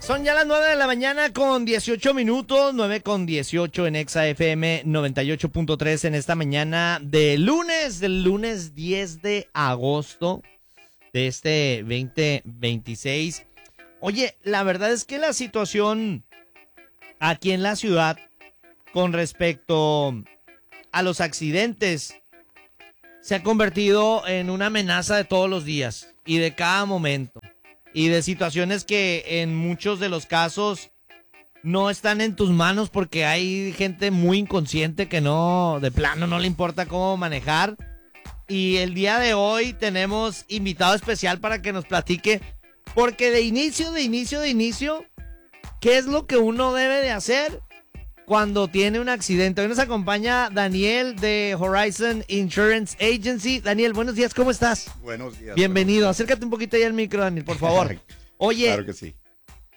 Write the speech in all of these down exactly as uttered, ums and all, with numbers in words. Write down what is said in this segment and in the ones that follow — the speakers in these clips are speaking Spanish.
Son ya las nueve de la mañana con dieciocho minutos, nueve con dieciocho en Exa F M noventa y ocho punto tres en esta mañana de lunes, del lunes diez de agosto de este veinte veintiséis. Oye, la verdad es que la situación aquí en la ciudad con respecto a los accidentes se ha convertido en una amenaza de todos los días y de cada momento. Y de situaciones que en muchos de los casos no están en tus manos porque hay gente muy inconsciente que no, de plano no le importa cómo manejar. Y el día de hoy tenemos invitado especial para que nos platique, porque de inicio, de inicio, de inicio, ¿qué es lo que uno debe de hacer cuando tiene un accidente? Hoy nos acompaña Daniel de Horizon Insurance Agency. Daniel, buenos días, ¿cómo estás? Buenos días. Bienvenido, buenos días. acércate un poquito ahí al micro, Daniel, por favor. Oye, claro que sí.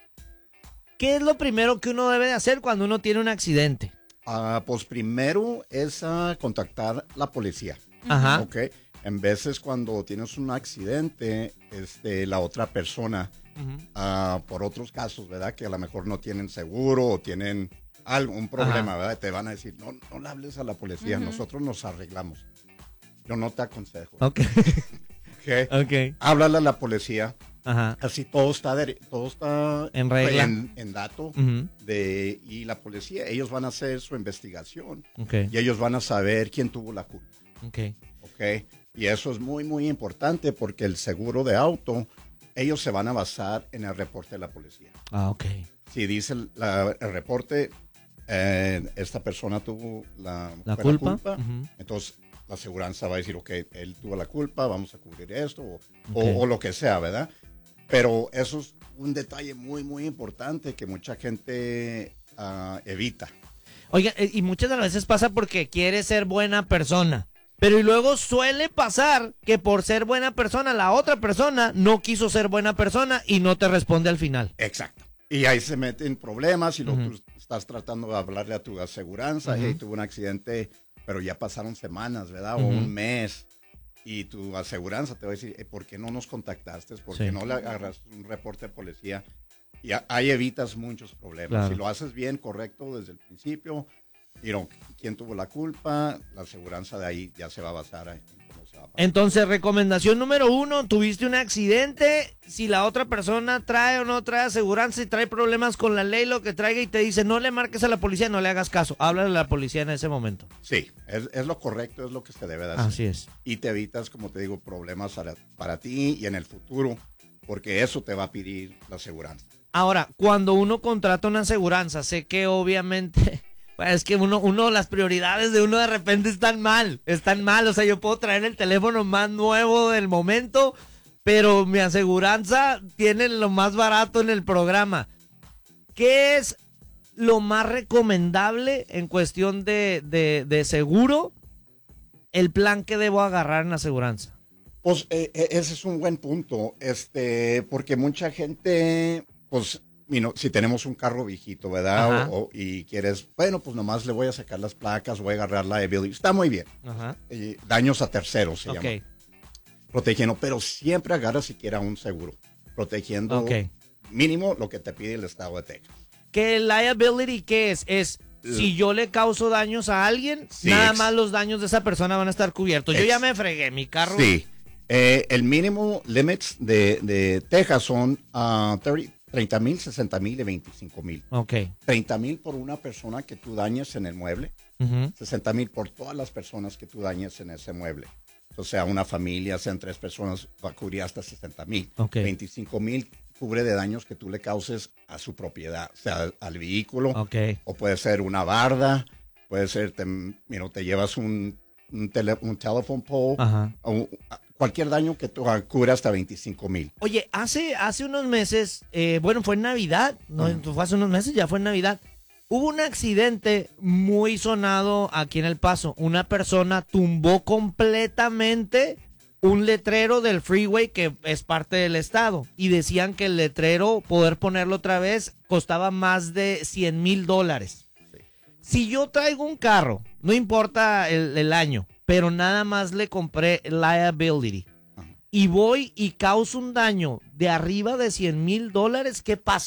¿Qué es lo primero que uno debe de hacer cuando uno tiene un accidente? Uh, pues primero es uh, contactar la policía. Ajá. Ok. En veces cuando tienes un accidente, este, la otra persona, uh-huh. uh, por otros casos, ¿verdad? Que a lo mejor no tienen seguro o tienen algún problema, ajá. ¿verdad? Te van a decir, no, no le hables a la policía, uh-huh. nosotros nos arreglamos. Yo no te aconsejo. Ok. Okay. Ok. Háblale a la policía. Ajá. Así todo está, de, todo está en regla, en, en dato, uh-huh. de, y la policía, ellos van a hacer su investigación, okay. y ellos van a saber quién tuvo la culpa. Okay. Okay. Y eso es muy, muy importante porque el seguro de auto, ellos se van a basar en el reporte de la policía. Ah, ok. Si dice la, el reporte, eh, esta persona tuvo la, la culpa, la culpa uh-huh. entonces la aseguranza va a decir, ok, él tuvo la culpa, vamos a cubrir esto, o, okay. o, o lo que sea, ¿verdad? Pero eso es un detalle muy, muy importante que mucha gente uh, evita. Oiga, y muchas de las veces pasa porque quiere ser buena persona. Pero y luego suele pasar que por ser buena persona, la otra persona no quiso ser buena persona y no te responde al final. Exacto. Y ahí se meten problemas y luego uh-huh. tú estás tratando de hablarle a tu aseguranza, uh-huh. hey, tuve un accidente, pero ya pasaron semanas, ¿verdad? Uh-huh. O un mes. Y tu aseguranza te va a decir, eh, ¿por qué no nos contactaste? ¿Por qué sí. no le agarras un reporte de policía? Y a, ahí evitas muchos problemas. Claro. Si lo haces bien, correcto, desde el principio, you know, quién tuvo la culpa, la aseguranza de ahí ya se va a basar en cómo se va a pagar. Entonces, recomendación número uno, tuviste un accidente, si la otra persona trae o no trae aseguranza y trae problemas con la ley, lo que traiga y te dice, no le marques a la policía, no le hagas caso, háblale a la policía en ese momento. Sí, es, es lo correcto, es lo que se debe de hacer. Así es. Y te evitas, como te digo, problemas para, para ti y en el futuro, porque eso te va a pedir la aseguranza. Ahora, cuando uno contrata una aseguranza, sé que obviamente... Es que uno, uno, las prioridades de uno de repente están mal, están mal, o sea, yo puedo traer el teléfono más nuevo del momento, pero mi aseguranza tiene lo más barato en el programa. ¿Qué es lo más recomendable en cuestión de, de, de seguro, el plan que debo agarrar en la aseguranza? Pues eh, ese es un buen punto, este, porque mucha gente, pues... You know, si tenemos un carro viejito, ¿verdad? O, o, y quieres, bueno, pues nomás le voy a sacar las placas, voy a agarrar la liability. Está muy bien. Ajá. Eh, daños a terceros se okay. llama. Protegiendo, pero siempre agarra siquiera un seguro. Protegiendo okay. mínimo lo que te pide el estado de Texas. ¿Qué liability qué es? Es si yo le causo daños a alguien, sí, nada ex- más los daños de esa persona van a estar cubiertos. Ex- yo ya me fregué, mi carro. Sí. Eh, el mínimo limits de, de Texas son uh, treinta mil, sesenta mil y veinticinco mil. Ok. treinta mil por una persona que tú dañes en el mueble. Uh-huh. sesenta mil por todas las personas que tú dañes en ese mueble. O sea, una familia, sean tres personas, va a cubrir hasta sesenta mil. Okay. veinticinco mil cubre de daños que tú le causes a su propiedad, o sea, al vehículo. Okay. O puede ser una barda, puede ser, te, you know, te llevas un, un, tele, un telephone pole, uh-huh. o, cualquier daño que tú cubre hasta veinticinco mil. Oye, hace, hace unos meses, eh, bueno, fue en Navidad, no, uh-huh. fue hace unos meses, ya fue en Navidad. Hubo un accidente muy sonado aquí en El Paso. Una persona tumbó completamente un letrero del freeway que es parte del estado. Y decían que el letrero, poder ponerlo otra vez, costaba más de cien mil dólares. Sí. Si yo traigo un carro, no importa el, el año, pero nada más le compré liability, uh-huh. y voy y causo un daño de arriba de cien mil dólares, ¿qué pasa?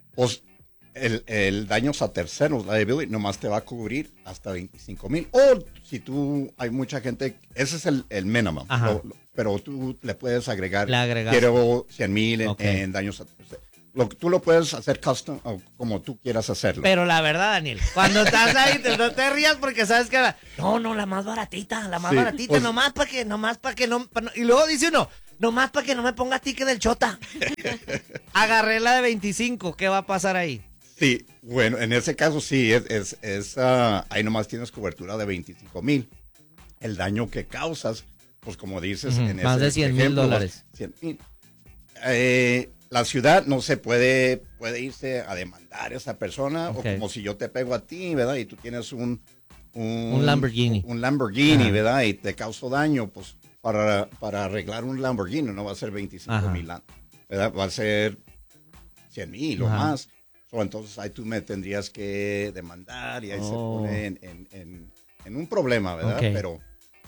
Pues el, el daños a terceros, liability, nomás te va a cubrir hasta veinticinco mil. O si tú, hay mucha gente, ese es el, el mínimo. Lo, lo, pero tú le puedes agregar, le quiero cien mil en, okay. en daños a terceros. Lo, tú lo puedes hacer custom o como tú quieras hacerlo. Pero la verdad, Daniel, cuando estás ahí, te, no te rías porque sabes que... No, no, la más baratita, la más sí, baratita, pues, nomás para que, nomás para que no... Pa, y luego dice uno, nomás para que no me pongas ticket del Chota. Agarré la de veinticinco, ¿qué va a pasar ahí? Sí, bueno, en ese caso sí, es, es, es uh, ahí nomás tienes cobertura de veinticinco mil. El daño que causas, pues como dices... Uh-huh, en más ese de cien mil dólares. cien mil. Eh... La ciudad no se puede, puede irse a demandar a esa persona, okay. O como si yo te pego a ti, ¿verdad? Y tú tienes un... Un, un Lamborghini. Un Lamborghini, ajá, ¿verdad? Y te causo daño, pues para, para arreglar un Lamborghini no va a ser veinticinco mil, ¿verdad? Va a ser cien mil o más. So, entonces ahí tú me tendrías que demandar y ahí oh. se pone en, en, en, en un problema, ¿verdad? Okay. Pero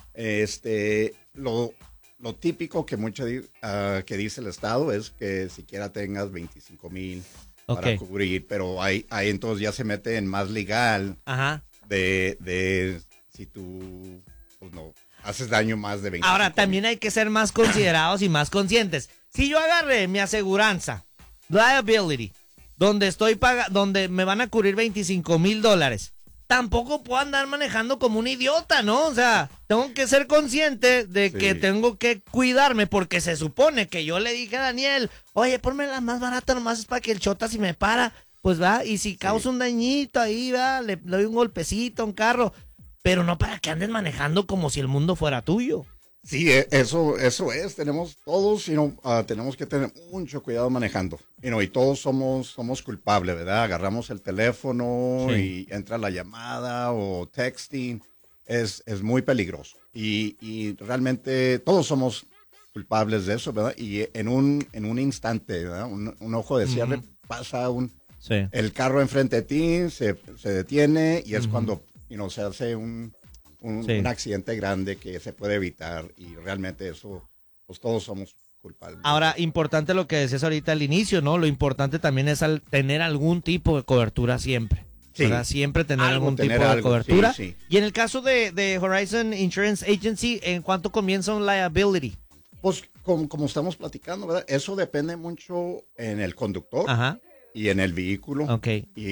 este, lo... Lo típico que mucho uh, que dice el Estado es que siquiera tengas veinticinco mil okay. para cubrir, pero ahí, ahí entonces ya se mete en más legal. Ajá. De, de si tú pues no haces daño más de veinticinco. Ahora, también hay que ser más considerados y más conscientes. Si yo agarré mi aseguranza, liability, donde estoy paga, donde me van a cubrir veinticinco mil dólares, tampoco puedo andar manejando como un idiota, ¿no? O sea, tengo que ser consciente de sí. que tengo que cuidarme porque se supone que yo le dije a Daniel, oye, ponme la más barata nomás es para que el Chota si me para, pues va, y si causa sí. un dañito ahí, va, le, le doy un golpecito a un carro, pero no para que andes manejando como si el mundo fuera tuyo. Sí, eso, eso es, tenemos todos, you know, uh, tenemos que tener mucho cuidado manejando, you know, y todos somos, somos culpables, ¿verdad? Agarramos el teléfono sí. y entra la llamada o texting, es, es muy peligroso, y, y realmente todos somos culpables de eso, ¿verdad? Y en un, en un instante, ¿verdad? Un, un ojo de cierre, uh-huh. pasa un, sí. el carro enfrente de ti, se, se detiene, y es uh-huh. cuando, you know, se hace un... Un, sí. un accidente grande que se puede evitar y realmente eso, pues todos somos culpables. Ahora, importante lo que decías ahorita al inicio, ¿no? Lo importante también es al tener algún tipo de cobertura siempre. Sí. ¿Verdad? Siempre tener algo, algún tener tipo algo, de cobertura. Sí, sí. Y en el caso de, de Horizon Insurance Agency, ¿en cuánto comienza un liability? Pues como, como estamos platicando, ¿verdad? Eso depende mucho en el conductor Ajá. y en el vehículo. Ok.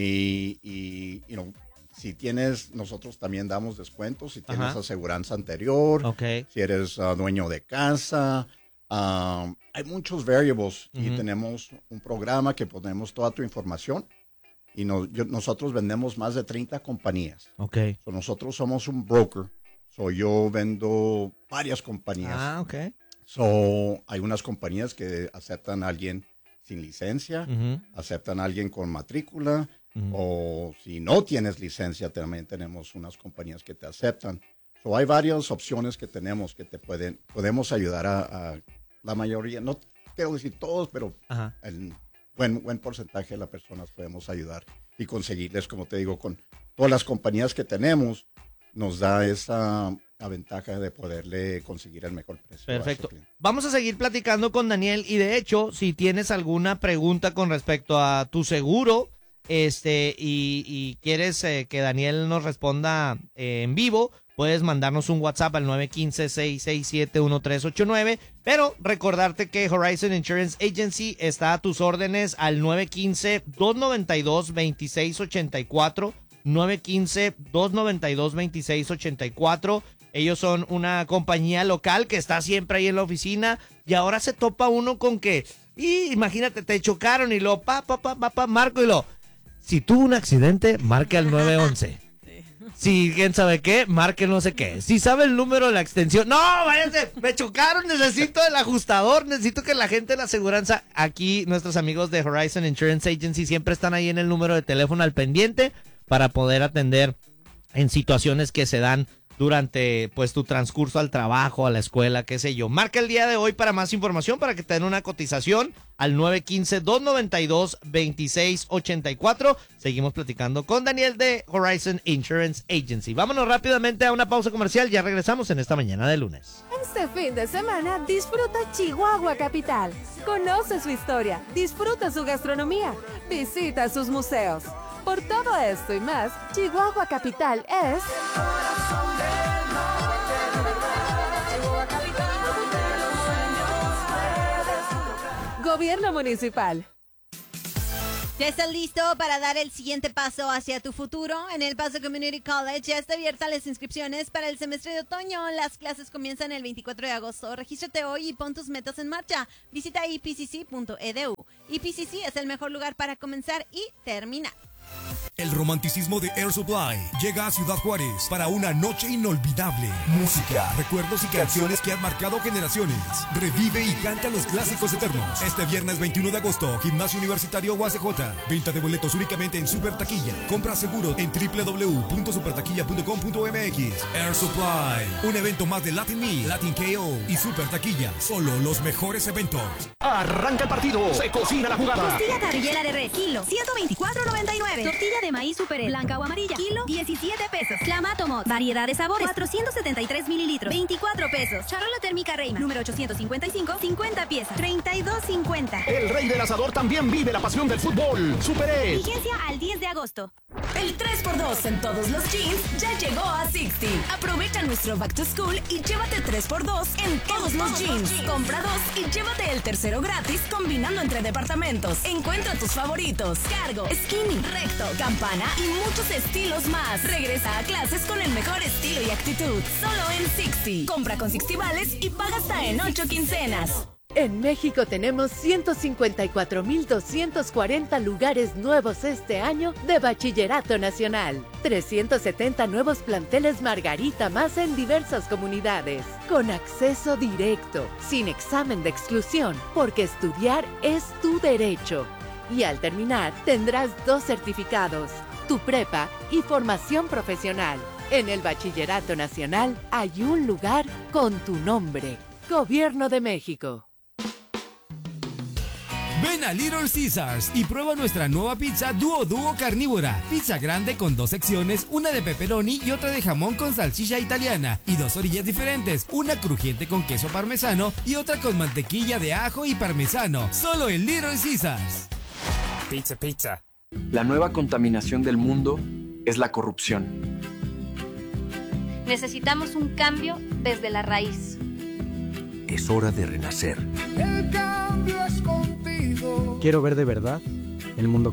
Y, y you know, si tienes, nosotros también damos descuentos, si tienes Ajá. aseguranza anterior, okay. si eres uh, dueño de casa, um, hay muchos variables uh-huh. y tenemos un programa que ponemos toda tu información y nos, yo, nosotros vendemos más de treinta compañías. Okay. So, nosotros somos un broker, so, yo vendo varias compañías. Ah, okay. So, hay unas compañías que aceptan a alguien sin licencia, uh-huh. aceptan a alguien con matrícula, Uh-huh. o si no tienes licencia, también tenemos unas compañías que te aceptan. So, hay varias opciones que tenemos que te pueden, podemos ayudar a, a la mayoría, no quiero decir todos, pero uh-huh. el buen, buen porcentaje de las personas podemos ayudar y conseguirles, como te digo, con todas las compañías que tenemos, nos da esa la ventaja de poderle conseguir el mejor precio. Perfecto. Vamos a seguir platicando con Daniel y de hecho, si tienes alguna pregunta con respecto a tu seguro, Este, y, y quieres eh, que Daniel nos responda eh, en vivo, puedes mandarnos un WhatsApp al nueve uno cinco, seis seis siete, uno tres ocho nueve, pero recordarte que Horizon Insurance Agency está a tus órdenes al nueve uno cinco, dos nueve dos, dos seis ocho cuatro, nueve uno cinco, dos nueve dos, dos seis ocho cuatro. Ellos son una compañía local que está siempre ahí en la oficina y ahora se topa uno con que, y imagínate, te chocaron y lo, pa, pa, pa, pa, pa, Marco y lo, si tuvo un accidente, marque al nueve once. Sí. Si quién sabe qué, marque no sé qué. Si sabe el número de la extensión, no, váyanse, me chocaron, necesito el ajustador, necesito que la gente de la aseguranza, aquí nuestros amigos de Horizon Insurance Agency siempre están ahí en el número de teléfono al pendiente para poder atender en situaciones que se dan durante pues tu transcurso al trabajo, a la escuela, qué sé yo. Marca el día de hoy para más información, para que te den una cotización al nueve uno cinco, dos nueve dos, dos seis ocho cuatro. Seguimos platicando con Daniel de Horizon Insurance Agency. Vámonos rápidamente a una pausa comercial, ya regresamos en esta mañana de lunes. Este fin de semana disfruta Chihuahua Capital. Conoce su historia, disfruta su gastronomía, visita sus museos. Por todo esto y más, Chihuahua Capital es... Gobierno Municipal. ¿Ya estás listo para dar el siguiente paso hacia tu futuro? En El Paso Community College ya está abierta las inscripciones para el semestre de otoño. Las clases comienzan el veinticuatro de agosto. Regístrate hoy y pon tus metas en marcha. Visita i p c c punto e d u. I P C C es el mejor lugar para comenzar y terminar. El romanticismo de Air Supply llega a Ciudad Juárez para una noche inolvidable. Música, recuerdos y canciones que han marcado generaciones. Revive y canta los clásicos eternos. Este viernes veintiuno de agosto, Gimnasio Universitario U A C J. Venta de boletos únicamente en Super Taquilla. Compra seguro en w w w punto super taquilla punto com punto m x. Air Supply, un evento más de Latin Me, Latin K O y Super Taquilla. Solo los mejores eventos. Arranca el partido, se cocina la jugada. Costilla carrillera de res, kilo, ciento veinticuatro noventa y nueve. Tortilla de maíz Super E, blanca o amarilla, kilo, diecisiete pesos. Clamato Mod, variedad de sabores, cuatrocientos setenta y tres mililitros, veinticuatro pesos. Charola térmica Reina, número ochocientos cincuenta y cinco, cincuenta piezas, treinta y dos cincuenta. El rey del asador también vive la pasión del fútbol. Super E. Vigencia al diez de agosto. El tres por dos en todos los jeans ya llegó a Sixty. Aprovecha nuestro Back to School y llévate tres por dos en todos los jeans. Compra dos y llévate el tercero gratis combinando entre departamentos. Encuentra tus favoritos: cargo, skinny, recto, campana y muchos estilos más. Regresa a clases con el mejor estilo y actitud. Solo en Sixty. Compra con Sixty Vales y paga hasta en ocho quincenas. En México tenemos ciento cincuenta y cuatro mil doscientos cuarenta lugares nuevos este año de Bachillerato Nacional. trescientos setenta nuevos planteles Margarita más en diversas comunidades. Con acceso directo, sin examen de exclusión, porque estudiar es tu derecho. Y al terminar, tendrás dos certificados, tu prepa y formación profesional. En el Bachillerato Nacional hay un lugar con tu nombre. Gobierno de México. Ven a Little Caesars y prueba nuestra nueva pizza Duo Duo Carnívora. Pizza grande con dos secciones, una de pepperoni y otra de jamón con salchicha italiana. Y dos orillas diferentes, una crujiente con queso parmesano y otra con mantequilla de ajo y parmesano. Solo en Little Caesars. Pizza, pizza. La nueva contaminación del mundo es la corrupción. Necesitamos un cambio desde la raíz. Es hora de renacer. El cambio es contigo. Quiero ver de verdad el mundo